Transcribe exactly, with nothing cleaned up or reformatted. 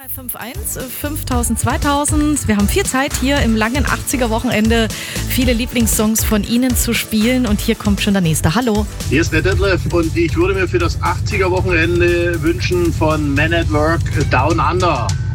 drei fünf eins, fünftausend, zweitausend. Wir haben viel Zeit hier im langen achtziger-Wochenende, viele Lieblingssongs von Ihnen zu spielen. Und hier kommt schon der nächste. Hallo. Hier ist der Detlef und ich würde mir für das achtziger-Wochenende wünschen von Men at Work Down Under.